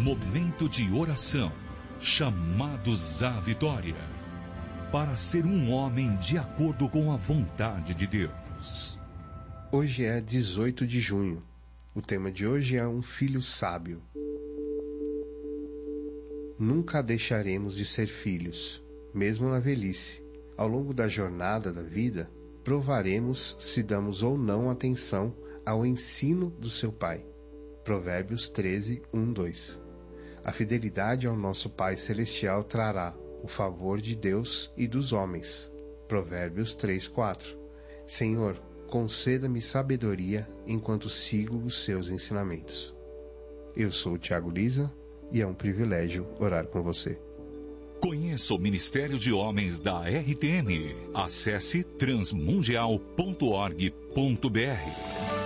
Momento de oração. Chamados à vitória. Para ser um homem de acordo com a vontade de Deus. Hoje é 18 de junho. O tema de hoje é um filho sábio. Nunca deixaremos de ser filhos, mesmo na velhice. Ao longo da jornada da vida, provaremos se damos ou não atenção ao ensino do seu pai. Provérbios 13, 1, 2. A fidelidade ao nosso Pai Celestial trará o favor de Deus e dos homens. Provérbios 3, 4. Senhor, conceda-me sabedoria enquanto sigo os seus ensinamentos. Eu sou o Thiago Lisa e é um privilégio orar com você. Conheça o Ministério de Homens da RTM. Acesse transmundial.org.br.